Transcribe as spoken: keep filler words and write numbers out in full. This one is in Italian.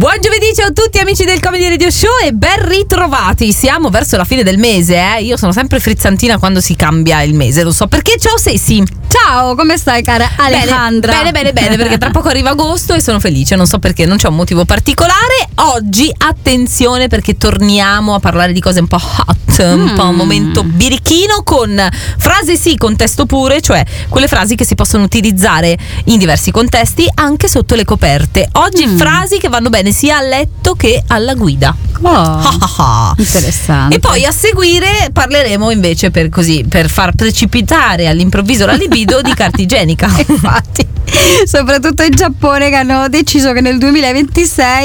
Buon giovedì, ciao a tutti amici del Comedy Radio Show e ben ritrovati. Siamo verso la fine del mese, eh. Io sono sempre frizzantina quando si cambia il mese, lo so perché. Ciao Sessi. Ciao, come stai cara Alejandra? Bene, bene, bene, bene, perché tra poco arriva agosto e sono felice, non so perché, non c'è un motivo particolare. Oggi, attenzione, perché torniamo a parlare di cose un po' hot, mm. un po' un momento birichino con frasi sì, contesto pure, cioè quelle frasi che si possono utilizzare in diversi contesti anche sotto le coperte. Oggi mm. frasi che vanno bene sia a letto che alla guida. Oh, interessante. E poi a seguire parleremo invece per così per far precipitare all'improvviso la libido di carta igienica. Infatti, soprattutto in Giappone, che hanno deciso che nel duemilaventisei